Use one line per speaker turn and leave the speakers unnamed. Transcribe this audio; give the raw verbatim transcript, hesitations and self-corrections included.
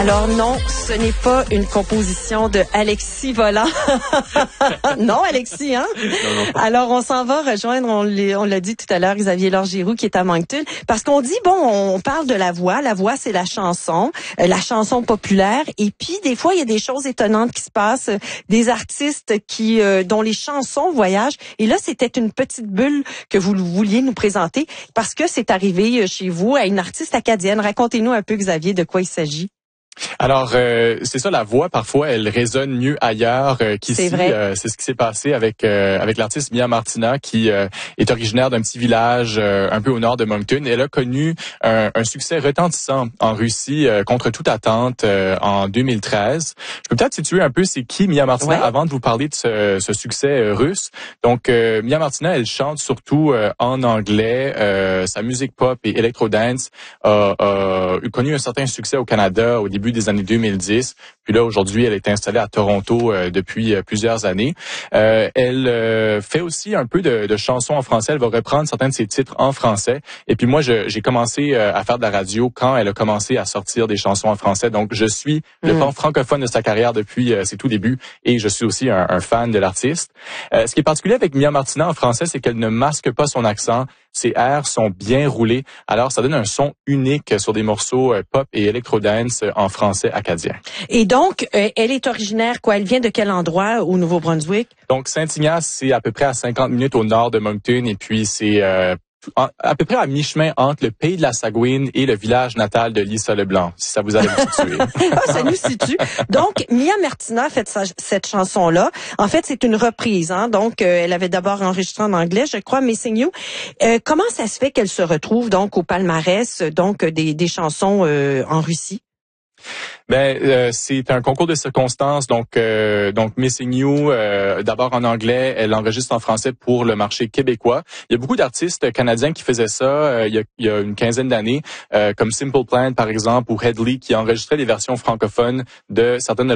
Alors non, ce n'est pas une composition de Alexis Volant. Non, Alexis, hein? Non, non. Alors, on s'en va rejoindre, on l'a, on l'a dit tout à l'heure, Xavier Laure-Giroux qui est à Moncton. Parce qu'on dit, bon, on parle de la voix. La voix, c'est la chanson, euh, la chanson populaire. Et puis, des fois, il y a des choses étonnantes qui se passent. Des artistes qui euh, dont les chansons voyagent. Et là, c'était une petite bulle que vous vouliez nous présenter parce que c'est arrivé chez vous à une artiste acadienne. Racontez-nous un peu, Xavier, de quoi il s'agit.
Alors, euh, c'est ça, la voix, parfois, elle résonne mieux ailleurs euh, qu'ici. C'est, euh, c'est ce qui s'est passé avec euh, avec l'artiste Mia Martina, qui euh, est originaire d'un petit village euh, un peu au nord de Moncton. Elle a connu un, un succès retentissant en Russie euh, contre toute attente euh, en deux mille treize. Je peux peut-être situer un peu c'est qui Mia Martina ouais. avant de vous parler de ce, ce succès euh, russe. Donc, euh, Mia Martina, elle chante surtout euh, en anglais. Euh, sa musique pop et électro-dance a, a connu un certain succès au Canada au début des années deux mille dix. Puis là, aujourd'hui, elle est installée à Toronto euh, depuis euh, plusieurs années. Euh, elle euh, fait aussi un peu de, de chansons en français. Elle va reprendre certains de ses titres en français. Et puis moi, je, j'ai commencé euh, à faire de la radio quand elle a commencé à sortir des chansons en français. Donc, je suis mmh. le pan francophone de sa carrière depuis euh, ses tout débuts. Et je suis aussi un, un fan de l'artiste. Euh, ce qui est particulier avec Mia Martina en français, c'est qu'elle ne masque pas son accent. Ses airs sont bien roulés. Alors, ça donne un son unique sur des morceaux euh, pop et électro-dance euh, en français acadien.
Et donc, euh, elle est originaire, quoi? Elle vient de quel endroit au Nouveau-Brunswick?
Donc, Saint-Ignace, c'est à peu près à cinquante minutes au nord de Moncton. Et puis, c'est euh, à peu près à mi-chemin entre le pays de la Sagouine et le village natal de Lisa Leblanc, si ça vous allait vous situer.
Ah, ça nous situe. Donc, Mia Martina a fait sa, cette chanson-là. En fait, c'est une reprise. Hein? Donc, euh, elle avait d'abord enregistré en anglais, je crois, Missing You. Euh, comment ça se fait qu'elle se retrouve donc au palmarès donc des, des chansons euh, en Russie?
Ben, euh, c'est un concours de circonstances. Donc, euh, donc Missing You, euh, d'abord en anglais, elle enregistre en français pour le marché québécois. Il y a beaucoup d'artistes canadiens qui faisaient ça euh, il, y a, il y a une quinzaine d'années, euh, comme Simple Plan, par exemple, ou Headley, qui enregistraient des versions francophones de certaines de